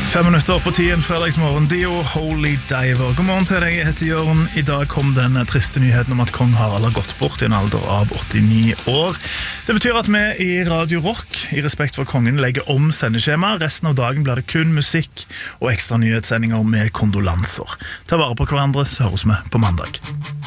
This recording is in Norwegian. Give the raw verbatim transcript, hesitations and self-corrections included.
Fem minutter på tiden, fredagsmorgen, Dio, Holy Diver. God morgen til deg, jeg heter Jørgen. I dag kom den triste nyheten om at Kong Harald har gått bort i en alder av åttini år. Det betyr at vi i Radio Rock, i respekt for kongen, legger om sendeskjema. Resten av dagen blir det kun musikk og ekstra nyhetssendinger med kondolanser. Ta vare på hverandre, så høres vi på mandag.